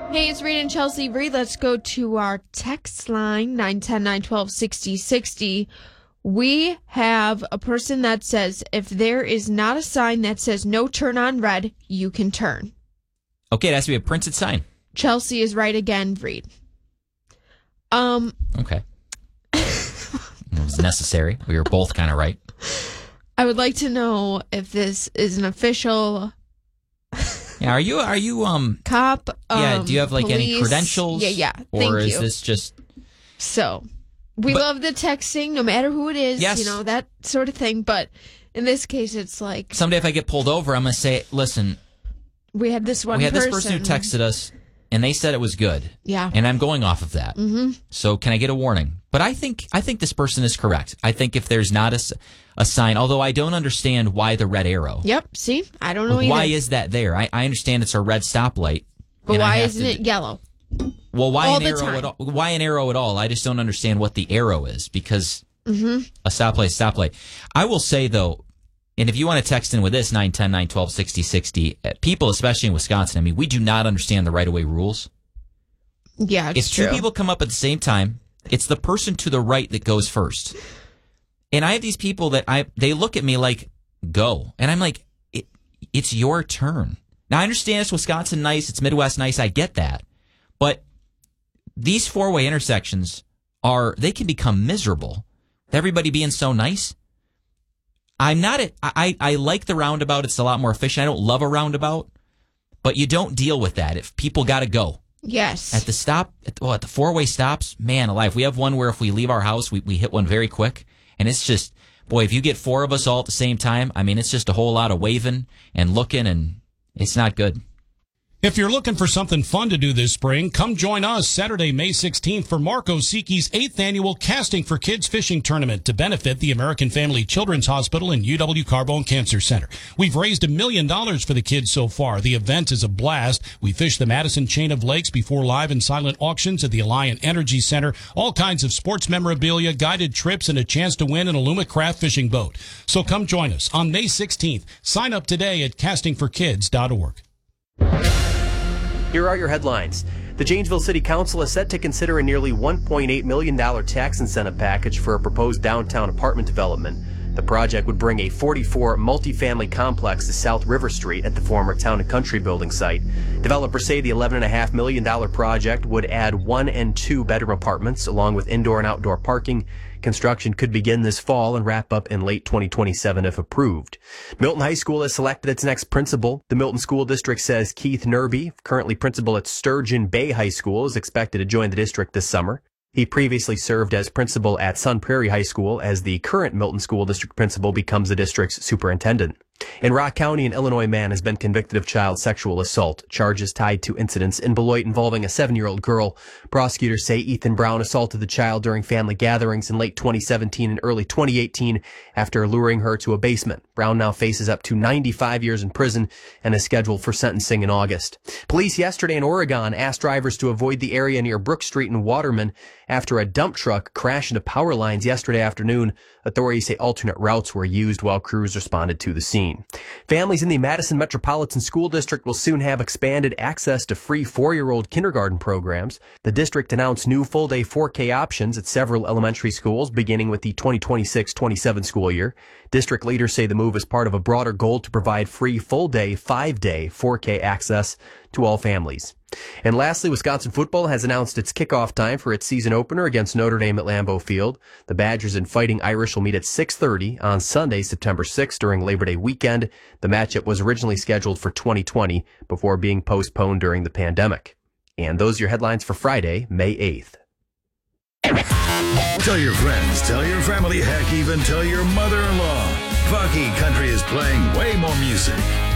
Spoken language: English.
Hey, it's Reed and Chelsea. Reed, let's go to our text line, 910-912-6060. We have a person that says, if there is not a sign that says no turn on red, you can turn. Okay, it has to be a printed sign. Chelsea is right again, Reed. Okay. It was necessary. We were both kind of right. I would like to know if this is an official... Yeah, are you cop? Yeah, do you have like police? any credentials? Yeah. Or is this just... So, we love the texting, no matter who it is, yes. That sort of thing. But in this case, it's like... Someday if I get pulled over, I'm going to say, listen... We had this person who texted us, and they said it was good. Yeah. And I'm going off of that. Mm-hmm. So can I get a warning? But I think this person is correct. I think if there's not a sign, although I don't understand why the red arrow. Yep. See? I don't know either. Why is that there? I understand it's a red stoplight. But why isn't it yellow? Well, why all an the arrow time? at all? Why an arrow at all? I just don't understand what the arrow is, because a stoplight. I will say, though, and if you want to text in with this, 910-912-6060, people, especially in Wisconsin, I mean, we do not understand the right-of-way rules. Yeah, it's true. If two people come up at the same time, it's the person to the right that goes first. And I have these people that they look at me like, go. And I'm like, it's your turn. Now, I understand it's Wisconsin nice, it's Midwest nice, I get that. But these four-way intersections they can become miserable. Everybody being so nice. I like the roundabout. It's a lot more efficient. I don't love a roundabout, but you don't deal with that if people got to go. Yes. At the the four-way stops, man alive. We have one where if we leave our house, we hit one very quick, and it's just, boy, if you get four of us all at the same time, I mean, it's just a whole lot of waving and looking, and it's not good. If you're looking for something fun to do this spring, come join us Saturday, May 16th for Mark Osiki's 8th annual Casting for Kids Fishing Tournament to benefit the American Family Children's Hospital and UW Carbone Cancer Center. We've raised $1 million for the kids so far. The event is a blast. We fish the Madison Chain of Lakes before live and silent auctions at the Alliant Energy Center. All kinds of sports memorabilia, guided trips, and a chance to win an Alumacraft fishing boat. So come join us on May 16th. Sign up today at castingforkids.org. Here are your headlines. The Janesville City Council is set to consider a nearly $1.8 million tax incentive package for a proposed downtown apartment development. The project would bring a 44 multifamily complex to South River Street at the former Town and Country building site. Developers say the $11.5 million project would add 1 and 2 bedroom apartments along with indoor and outdoor parking. Construction could begin this fall and wrap up in late 2027 if approved. Milton High School has selected its next principal. The Milton School District says Keith Nerby, currently principal at Sturgeon Bay High School, is expected to join the district this summer. He previously served as principal at Sun Prairie High School as the current Milton School District principal becomes the district's superintendent. In Rock County, an Illinois man has been convicted of child sexual assault, charges tied to incidents in Beloit involving a 7-year-old girl. Prosecutors say Ethan Brown assaulted the child during family gatherings in late 2017 and early 2018 after luring her to a basement. Brown now faces up to 95 years in prison and is scheduled for sentencing in August. Police yesterday in Oregon asked drivers to avoid the area near Brook Street in Waterman after a dump truck crashed into power lines yesterday afternoon. Authorities say alternate routes were used while crews responded to the scene. Families in the Madison Metropolitan School District will soon have expanded access to free 4-year-old kindergarten programs. The district announced new full-day 4K options at several elementary schools beginning with the 2026-27 school year. District leaders say the move is part of a broader goal to provide free full-day, 5-day 4K access to all families. And lastly, Wisconsin football has announced its kickoff time for its season opener against Notre Dame at Lambeau Field. The Badgers and Fighting Irish will meet at 6:30 on Sunday, September 6th during Labor Day weekend. The matchup was originally scheduled for 2020 before being postponed during the pandemic. And those are your headlines for Friday, May 8th. Tell your friends, tell your family, heck, even tell your mother-in-law. Bucky Country is playing way more music.